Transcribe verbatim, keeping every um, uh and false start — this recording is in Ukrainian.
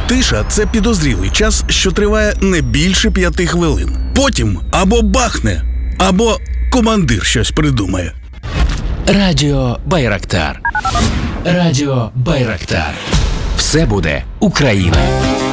Тиша – це підозрілий час, що триває не більше п'яти хвилин. Потім або бахне, або командир щось придумає. Радіо Байрактар. Радіо Байрактар. Все буде Україна.